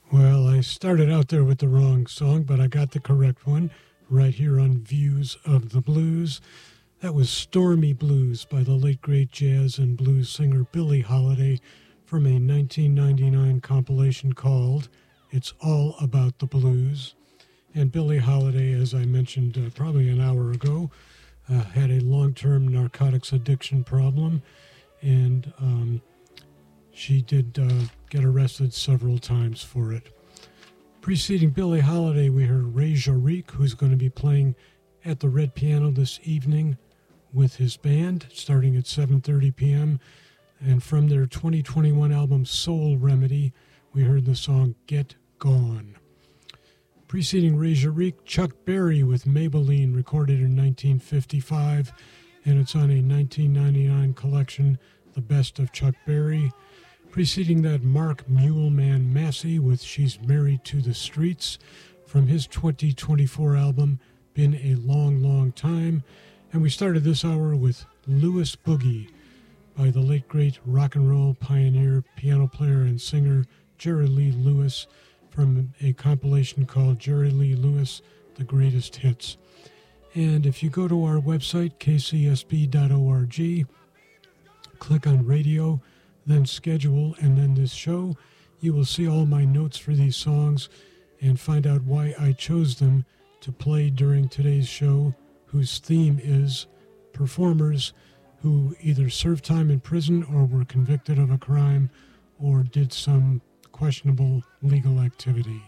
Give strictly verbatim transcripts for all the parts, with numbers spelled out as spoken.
Well, I started out there with the wrong song, but I got the correct one right here on Views of the Blues. That was Stormy Blues by the late great jazz and blues singer Billie Holiday from a nineteen ninety-nine compilation called It's All About the Blues. And Billie Holiday, as I mentioned uh, probably an hour ago, uh, had a long-term narcotics addiction problem, and um, she did uh, get arrested several times for it. Preceding Billie Holiday, we heard Ray Jarique, who's going to be playing at the Red Piano this evening with his band, starting at seven thirty p.m. And from their twenty twenty-one album Soul Remedy, we heard the song Get Gone. Preceding Ray Jarique, Chuck Berry with Maybelline, recorded in nineteen fifty-five, and it's on a nineteen ninety-nine collection, The Best of Chuck Berry. Preceding that, Mark Muleman Massey with She's Married to the Streets from his twenty twenty-four album, Been a Long, Long Time. And we started this hour with Louis Boogie by the late, great rock and roll pioneer, piano player, and singer Jerry Lee Lewis from a compilation called Jerry Lee Lewis, The Greatest Hits. And if you go to our website, k c s b dot org, click on radio, then schedule, and then this show, you will see all my notes for these songs and find out why I chose them to play during today's show, whose theme is performers who either served time in prison or were convicted of a crime or did some questionable legal activity.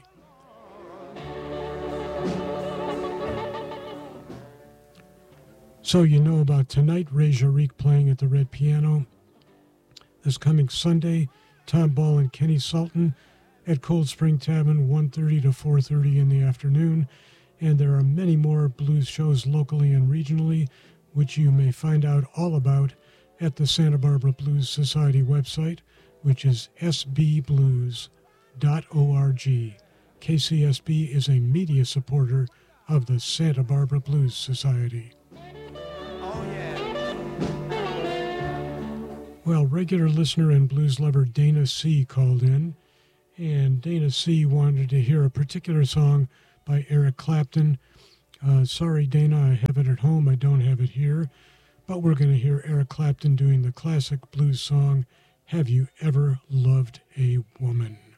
So you know about tonight, Ray Jarique playing at the Red Piano. This coming Sunday, Tom Ball and Kenny Sultan at Cold Spring Tavern, one thirty to four thirty in the afternoon. And there are many more blues shows locally and regionally, which you may find out all about at the Santa Barbara Blues Society website, which is s b blues dot org. K C S B is a media supporter of the Santa Barbara Blues Society. Well, regular listener and blues lover Dana C. called in, and Dana C. wanted to hear a particular song by Eric Clapton. Uh, sorry, Dana, I have it at home. I don't have it here. But we're going to hear Eric Clapton doing the classic blues song, Have You Ever Loved a Woman?